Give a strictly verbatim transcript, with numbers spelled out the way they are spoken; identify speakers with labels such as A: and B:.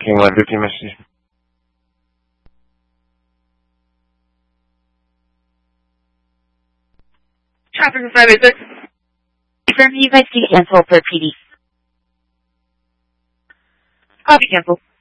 A: King one fifty message.
B: Traffic for five eight six.
C: Confirm you guys can cancel for P D.
B: Copy cancel.